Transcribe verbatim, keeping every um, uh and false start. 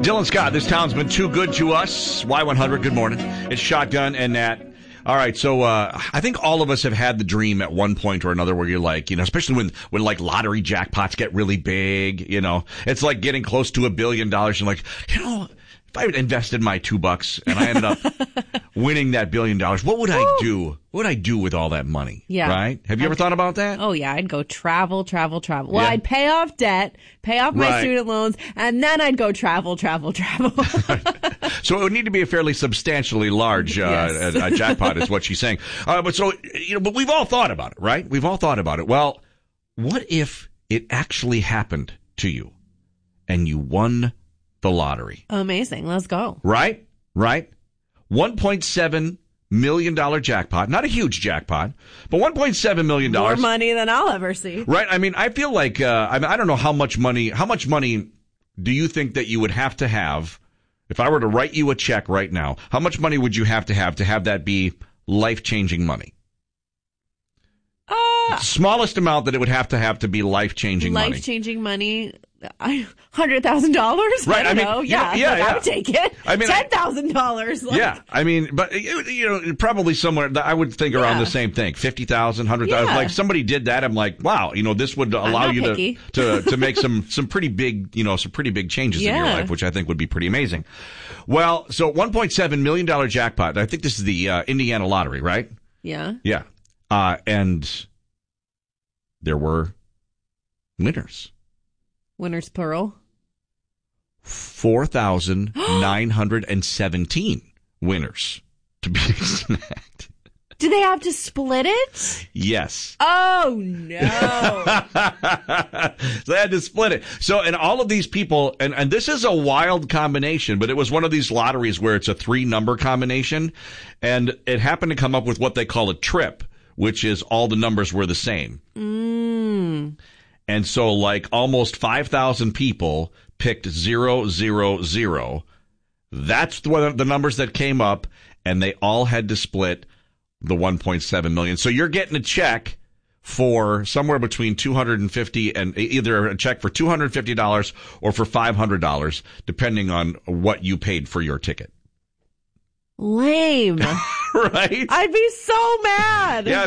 Dylan Scott, this town's been too good to us. Y one hundred, good morning. It's Shotgun and Nat. All right, so uh, I think all of us have had the dream at one point or another where you're like, you know, especially when, when like lottery jackpots get really big, you know, it's like getting close to a billion dollars. You're like, you know, if I had invested my two bucks and I ended up winning that billion dollars, what would Woo. I do? What would I do with all that money? Yeah. Right? Have you I'd, ever thought about that? Oh, yeah. I'd go travel, travel, travel. Well, yeah. I'd pay off debt, pay off my right. student loans, and then I'd go travel, travel, travel. So it would need to be a fairly substantially large uh, yes. a, a jackpot is what she's saying. Uh, but so, you know, but we've all thought about it, right? We've all thought about it. Well, what if it actually happened to you and you won the lottery? Amazing. Let's go. Right? Right? one point seven million dollars jackpot. Not a huge jackpot, but one point seven million dollars. More money than I'll ever see. Right? I mean, I feel like, uh, I mean, I don't know how much money, how much money do you think that you would have to have if I were to write you a check right now? How much money would you have to have to have that be life-changing money? Uh, Smallest amount that it would have to have to be life-changing money. Life-changing money, one hundred thousand dollars? Right. I, I mean, know. you Yeah, know, yeah, like, yeah. I would take it. I mean, ten thousand dollars. Like, yeah. I mean, but, you know, probably somewhere, I would think around yeah. the same thing. fifty thousand, one hundred thousand. Yeah. Like, somebody did that. I'm like, wow, you know, this would allow you to, to, to make some, some pretty big, you know, some pretty big changes yeah. in your life, which I think would be pretty amazing. Well, so one point seven million dollars jackpot. I think this is the uh, Indiana lottery, right? Yeah. Yeah. Uh, and there were winners. Winners plural. four thousand nine hundred seventeen winners, to be exact. Do they have to split it? Yes. Oh, no. So they had to split it. So, and all of these people, and, and this is a wild combination, but it was one of these lotteries where it's a three-number combination, and it happened to come up with what they call a trip, which is all the numbers were the same. Mm. And so, like, almost five thousand people picked zero, zero, zero. That's the, the numbers that came up, and they all had to split the one point seven million. So you're getting a check for somewhere between two hundred fifty and either a check for two hundred fifty dollars or for five hundred dollars, depending on what you paid for your ticket. Lame. Right? I'd be so mad. Yeah.